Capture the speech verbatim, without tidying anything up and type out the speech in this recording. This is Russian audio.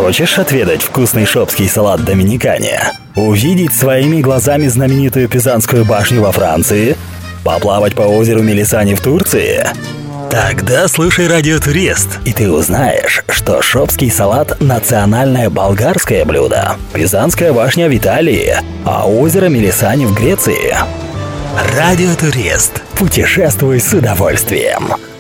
Хочешь отведать вкусный шопский салат доминикане? Увидеть своими глазами знаменитую Пизанскую башню во Франции? Поплавать по озеру Мелисани в Турции? Тогда слушай Радио Турист, и ты узнаешь, что шопский салат – национальное болгарское блюдо, Пизанская башня в Италии, а озеро Мелисани в Греции. Радио Турист. Путешествуй с удовольствием.